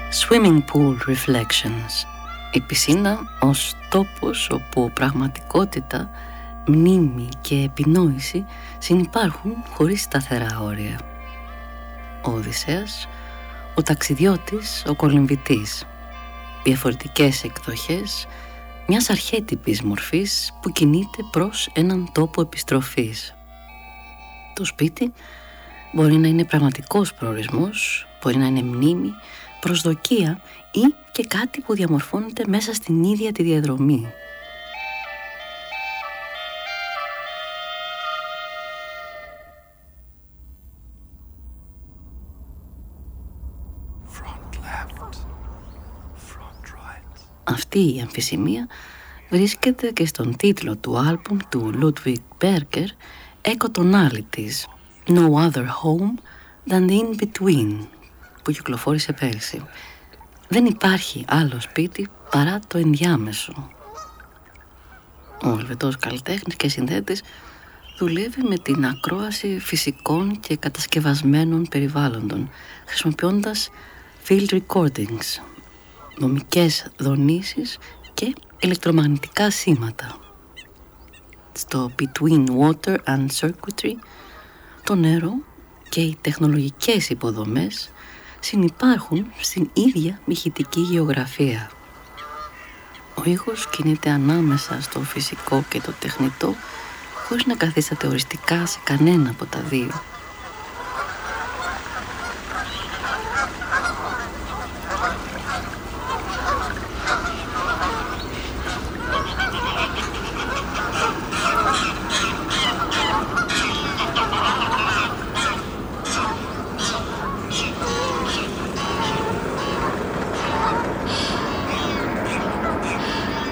Swimming Pool Reflections. Η πισίνα ως τόπος όπου πραγματικότητα, μνήμη και επινόηση συνυπάρχουν χωρίς σταθερά όρια. Ο Οδυσσέας, ο ταξιδιώτης, ο κολυμβητής. Διαφορετικές εκδοχές μιας αρχέτυπης μορφής που κινείται προς έναν τόπο επιστροφής. Το σπίτι μπορεί να είναι πραγματικός προορισμός, μπορεί να είναι μνήμη, προσδοκία ή και κάτι που διαμορφώνεται μέσα στην ίδια τη διαδρομή. Αυτή η αμφισημία βρίσκεται και στον τίτλο του άλμπουμ του Ludwig Berger, Ecotonalities, No Other Home Than the In-Between, που κυκλοφόρησε πέρσι. Δεν υπάρχει άλλο σπίτι παρά το ενδιάμεσο. Ο Ελβετός καλλιτέχνης και συνθέτης δουλεύει με την ακρόαση φυσικών και κατασκευασμένων περιβάλλοντων, χρησιμοποιώντας field recordings, δομικές δονήσεις και ηλεκτρομαγνητικά σήματα. Στο Between Water and Circuitry, το νερό και οι τεχνολογικές υποδομές συνυπάρχουν στην ίδια ηχητική γεωγραφία. Ο ήχος κινείται ανάμεσα στο φυσικό και το τεχνητό, χωρίς να καθίσταται οριστικά σε κανένα από τα δύο.